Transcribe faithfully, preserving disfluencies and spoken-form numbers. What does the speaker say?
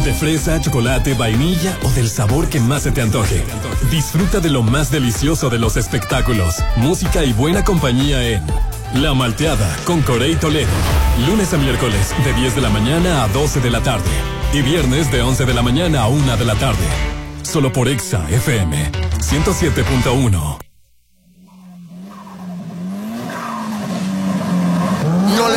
De fresa, chocolate, vainilla o del sabor que más se te antoje. Disfruta de lo más delicioso de los espectáculos, música y buena compañía en La Malteada con Corey Toledo. Lunes a miércoles de diez de la mañana a doce de la tarde. Y viernes de once de la mañana a una de la tarde. Solo por Exa F M ciento siete punto uno.